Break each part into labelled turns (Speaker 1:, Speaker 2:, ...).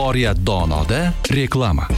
Speaker 1: Oriyat Donoda reklama.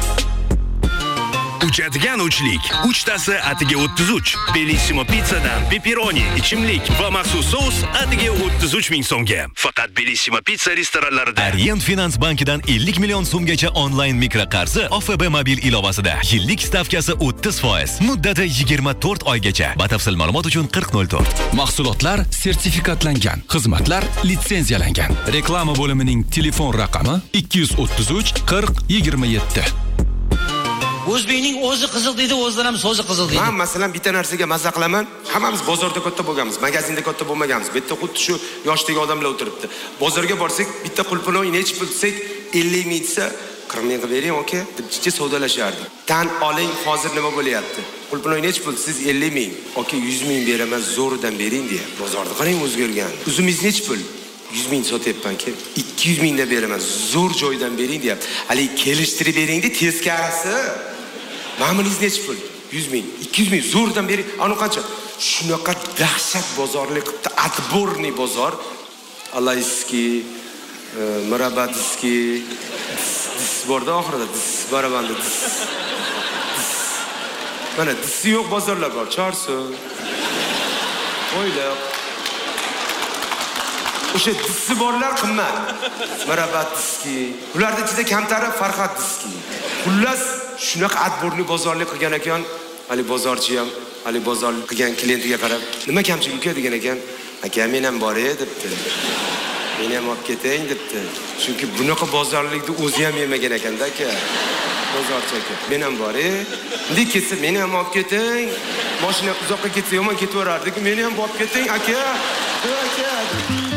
Speaker 2: Uchadigan uchlik. Uchtasi atiga 33. Bellissimo pizzadan pepperoni, ichimlik va maxsus sous atiga 33 ming so'mga. Faqat Bellissimo pizza restoranlarida.
Speaker 3: Orient Finans bankidan 50 million so'mgacha onlayn mikroqarzi OFB mobil ilovasida. Yillik stavkasi 30%. Muddati 24 oygacha. Batafsil ma'lumot uchun 4004.
Speaker 1: Mahsulotlar sertifikatlangan, xizmatlar litsenziyalangan. Reklama bo'limining telefon raqami 233 40 27.
Speaker 4: O'zbekning o'zi qiziq deydi, o'zidan ham so'zi qiziq deydi.
Speaker 5: Men masalan bitta narsaga maza qilaman. Hammamiz bozorda katta bo'lganmiz, magazinda katta bo'lmaganmiz. Bitta xuddi shu yoshdagi odamlar o'tiribdi. Bozorga borsak, bitta qulpini necha pul desak, 50 ming desa, 40 ming qilib bering, aka, deb chicha savdolashardi. Tan oling, hozir nima bo'lyapti? Qulpini necha pul? Siz 50 ming, aka 100 ming beraman, zo'ridan bering deya. Bozorda qarang o'zgargan. Uzumingiz necha pul? 100 ming sotyapman ki 200 mingdan beraman, zo'r joydan bering deyapti. Hali kelishtirib beringdi, teskarisi. Ma'mulingiz necha pul? 100 ming, 200 ming zo'rdan bering. Ani qancha? Shunaqa dahshat bozorlik qilibdi, atborniy bozor. Alayski, Mirabadiski, borda oxirida barabanda. Mana disi yo'q bozorlar bor, Chorsu. O'ylab. O'sha disi borlar qimmat. Mirabadiski. Ularda ichida kamtari Farhod diski. Xullas shunaqa atborni bozorlik qilgan ekan, hali bozorchi ham, hali bozor qilgan klientiga qarab, nima kamchilik uka degan ekan, aka men ham bor edi debdi. Men ham olib ketang debdi. Chunki bunaqa bozorlikni o'zi ham yemagan ekanda aka. Bozorchi aka. Men ham bor edi. Endi ketsa men ham olib ketang. Mashina uzoqqa ketsa yomon ketaverardi-ku, meni ham olib ketang aka. Aka.